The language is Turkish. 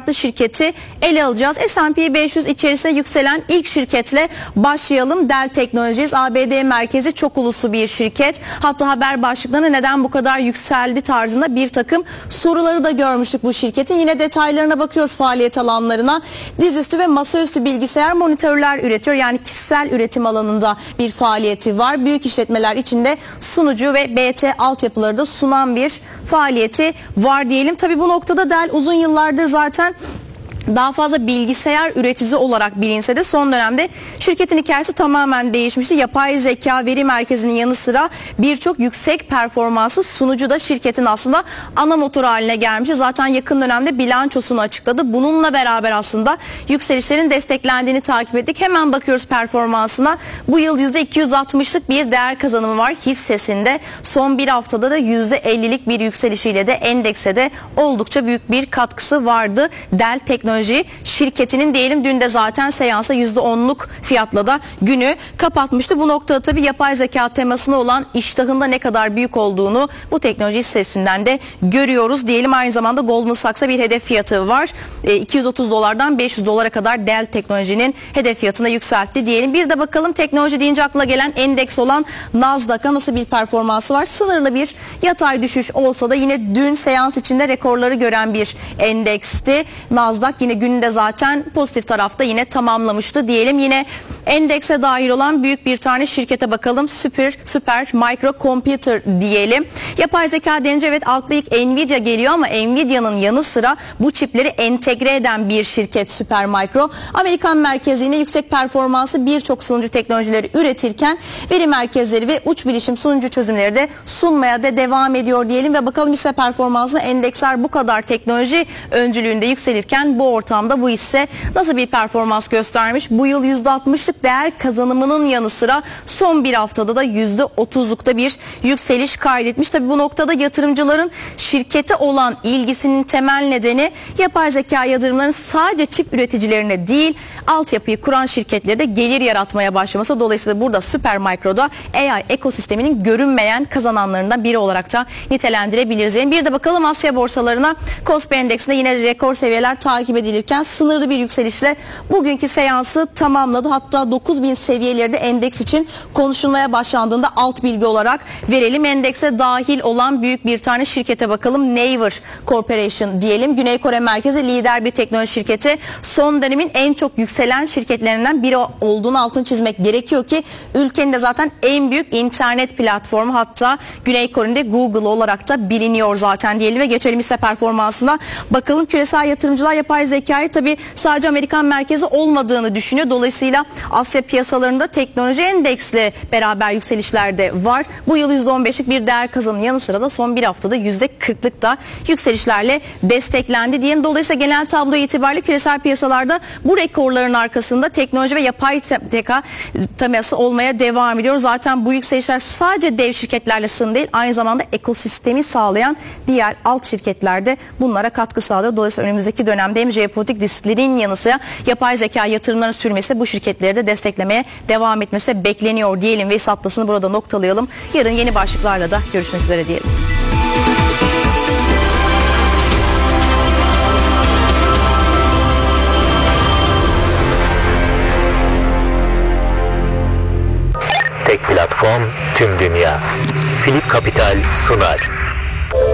farklı şirketi ele alacağız. S&P 500 içerisine yükselen ilk şirketle başlayalım. Dell Technologies, ABD merkezi, çok uluslu bir şirket. Hatta haber başlıklarına neden bu kadar yükseldi tarzında bir takım soruları da görmüştük bu şirketin. Yine detaylarına bakıyoruz, faaliyet alanlarına. Dizüstü ve masaüstü bilgisayar monitörler üretiyor. Yani kişisel üretim alanında bir faaliyeti var. Büyük işletmeler içinde sunucu ve BT altyapıları da sunan bir faaliyeti var diyelim. Tabii bu noktada Dell uzun yıllardır zaten daha fazla bilgisayar üreticisi olarak bilinse de son dönemde şirketin hikayesi tamamen değişmişti. Yapay zeka veri merkezinin yanı sıra birçok yüksek performanslı sunucu da şirketin aslında ana motoru haline gelmişti. Zaten yakın dönemde bilançosunu açıkladı. Bununla beraber aslında yükselişlerin desteklendiğini takip ettik. Hemen bakıyoruz performansına. Bu yıl %260'lık bir değer kazanımı var hissesinde. Son bir haftada da %50'lik bir yükselişiyle de endekse de oldukça büyük bir katkısı vardı. Dell Teknoloji şirketinin diyelim, dün de zaten seansa %10'luk fiyatla da günü kapatmıştı. Bu noktada tabii yapay zeka temasına olan iştahında ne kadar büyük olduğunu bu teknoloji hissesinden de görüyoruz diyelim. Aynı zamanda Goldman Sachs'a bir hedef fiyatı var. 230 dolardan 500 dolara kadar Dell Teknoloji'nin hedef fiyatına yükseltti diyelim. Bir de bakalım teknoloji deyince akla gelen endeks olan Nasdaq'a nasıl bir performansı var? Sınırlı bir yatay düşüş olsa da yine dün seans içinde rekorları gören bir endeksti. Nasdaq yine günde zaten pozitif tarafta yine tamamlamıştı diyelim. Yine endekse dahil olan büyük bir tane şirkete bakalım. Super Micro Computer diyelim. Yapay zeka denince evet akla ilk Nvidia geliyor ama Nvidia'nın yanı sıra bu çipleri entegre eden bir şirket Super Micro. Amerikan merkezi yine yüksek performanslı birçok sunucu teknolojileri üretirken veri merkezleri ve uç bilişim sunucu çözümleri de sunmaya da devam ediyor diyelim ve bakalım hisse performansına. Endeksler bu kadar teknoloji öncülüğünde yükselirken bu ortamda bu hisse nasıl bir performans göstermiş? Bu yıl %60'lık değer kazanımının yanı sıra son bir haftada da %30'lukta bir yükseliş kaydetmiş. Tabii bu noktada yatırımcıların şirkete olan ilgisinin temel nedeni yapay zeka yatırımlarının sadece çip üreticilerine değil, altyapıyı kuran şirketlere de gelir yaratmaya başlaması. Dolayısıyla burada Supermicro'da AI ekosisteminin görünmeyen kazananlarından biri olarak da nitelendirebiliriz. Yani bir de bakalım Asya borsalarına. Kospi endeksinde yine rekor seviyeler takip edilirken sınırlı bir yükselişle bugünkü seansı tamamladı. Hatta 9000 seviyeleri de endeks için konuşulmaya başlandığında alt bilgi olarak verelim. Endekse dahil olan büyük bir tane şirkete bakalım. Naver Corporation diyelim. Güney Kore merkezi lider bir teknoloji şirketi. Son dönemin en çok yükselen şirketlerinden biri olduğunu altını çizmek gerekiyor ki ülkenin de zaten en büyük internet platformu, hatta Güney Kore'de Google olarak da biliniyor zaten diyelim ve geçelim hisse performansına. Bakalım küresel yatırımcılar yapay zekayı tabii sadece Amerikan merkezi olmadığını düşünüyor. Dolayısıyla Asya piyasalarında teknoloji endeksle beraber yükselişler de var. Bu yıl %15'lik bir değer kazanımının yanı sıra da son bir haftada %40'lık da yükselişlerle desteklendi diyelim. Dolayısıyla genel tablo itibariyle küresel piyasalarda bu rekorların arkasında teknoloji ve yapay zeka teması olmaya devam ediyor. Zaten bu yükselişler sadece dev şirketlerle sınırlı değil, aynı zamanda ekosistemi sağlayan diğer alt şirketler de bunlara katkı sağlıyor. Dolayısıyla önümüzdeki dönemde hem jeopolitik risklerin yanı sıra yapay zeka yatırımlarının sürmesi, bu şirketleri de desteklemeye devam etmesi bekleniyor diyelim ve hesaplasını burada noktalayalım. Yarın yeni başlıklarla da görüşmek üzere diyelim. Tek platform, tüm dünya. Philip Capital sunar.